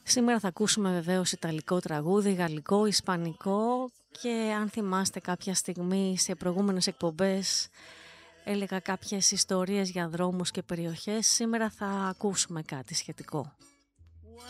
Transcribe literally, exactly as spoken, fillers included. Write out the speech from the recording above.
Σήμερα θα ακούσουμε βεβαίως ιταλικό τραγούδι, γαλλικό, ισπανικό και αν θυμάστε κάποια στιγμή σε προηγούμενες εκπομπές έλεγα κάποιες ιστορίες για δρόμους και περιοχές. Σήμερα θα ακούσουμε κάτι σχετικό.